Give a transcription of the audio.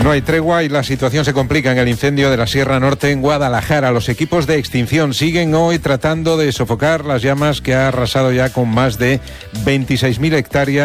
No hay tregua y la situación se complica en el incendio de la Sierra Norte en Guadalajara. Los equipos de extinción siguen hoy tratando de sofocar las llamas que ha arrasado ya con más de 26.000 hectáreas